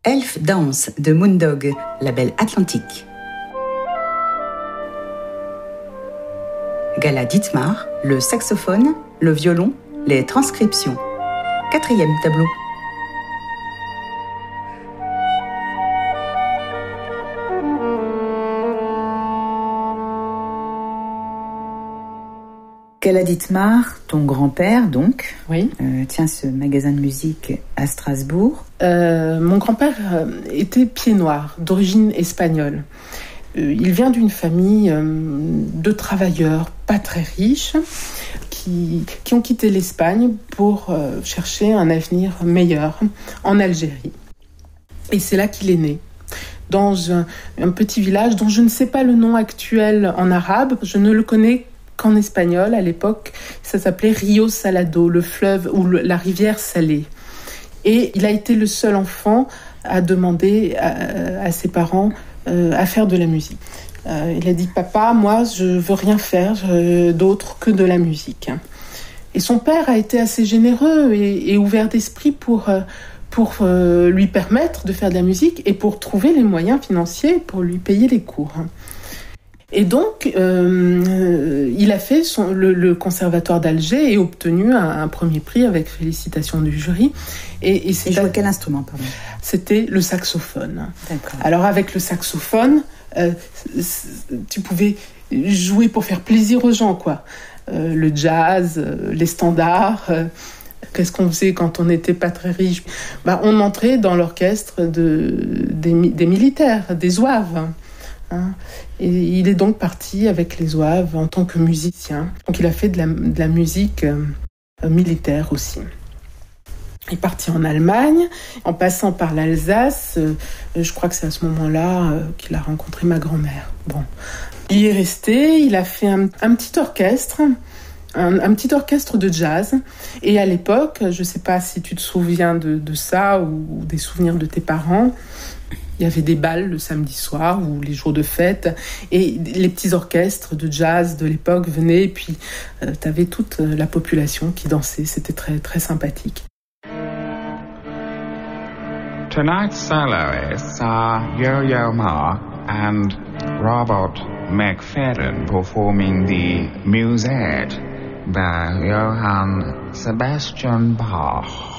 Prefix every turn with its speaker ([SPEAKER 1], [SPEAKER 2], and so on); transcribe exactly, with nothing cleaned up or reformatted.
[SPEAKER 1] Elf Dance de Moondog, label Atlantique. Gala Dietmar, le saxophone, le violon, les transcriptions. Quatrième tableau. Gala Dietmar, ton grand-père donc,
[SPEAKER 2] oui.
[SPEAKER 1] euh, tient ce magasin de musique à Strasbourg.
[SPEAKER 2] Euh, mon grand-père euh, était pied noir, d'origine espagnole. Euh, il vient d'une famille euh, de travailleurs pas très riches qui, qui ont quitté l'Espagne pour euh, chercher un avenir meilleur en Algérie. Et c'est là qu'il est né. Dans un, un petit village dont je ne sais pas le nom actuel en arabe, je ne le connais qu'en espagnol. À l'époque, ça s'appelait Rio Salado, le fleuve ou le, la rivière salée. Et il a été le seul enfant à demander à, à ses parents euh, à faire de la musique. Euh, il a dit « Papa, moi, je veux rien faire euh, d'autre que de la musique. » Et son père a été assez généreux et, et ouvert d'esprit pour, euh, pour euh, lui permettre de faire de la musique et pour trouver les moyens financiers pour lui payer les cours. Et donc, euh, il a fait son, le, le conservatoire d'Alger et obtenu un, un premier prix avec félicitations du jury.
[SPEAKER 1] Et, et c'est il jouait quel instrument, pardon ?
[SPEAKER 2] C'était le saxophone.
[SPEAKER 1] D'accord.
[SPEAKER 2] Alors avec le saxophone, euh, tu pouvais jouer pour faire plaisir aux gens, quoi. Euh, le jazz, euh, les standards. Euh, qu'est-ce qu'on faisait quand on n'était pas très riche ? Bah, on entrait dans l'orchestre de, des, des militaires, des zouaves. Hein. Et il est donc parti avec les zouaves en tant que musicien. Donc il a fait de la, de la musique euh, militaire aussi. Il est parti en Allemagne, en passant par l'Alsace. Euh, je crois que c'est à ce moment-là euh, qu'il a rencontré ma grand-mère. Bon, il y est resté. Il a fait un, un petit orchestre, un, un petit orchestre de jazz. Et à l'époque, je ne sais pas si tu te souviens de, de ça ou, ou des souvenirs de tes parents. Il y avait des bals le samedi soir ou les jours de fête et les petits orchestres de jazz de l'époque venaient et puis euh, tu avais toute la population qui dansait. C'était très, très sympathique.
[SPEAKER 3] Tonight's soloists are Yo-Yo Ma and Robert McFerrin performing the Musette by Johann Sebastian Bach.